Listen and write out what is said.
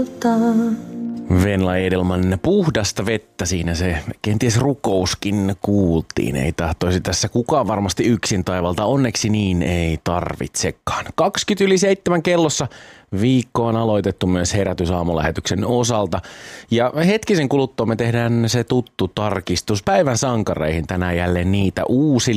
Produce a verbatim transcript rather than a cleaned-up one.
Venla Edelman, puhdasta vettä, siinä se kenties rukouskin kuultiin. Ei tahtoisi tässä kukaan varmasti yksin taivalta, onneksi niin ei tarvitsekaan. kaksikymmentä yli seitsemän kellossa viikko on aloitettu myös herätysaamulähetyksen osalta. Ja hetkisen kuluttua me tehdään se tuttu tarkistus päivän sankareihin, tänään jälleen niitä uusi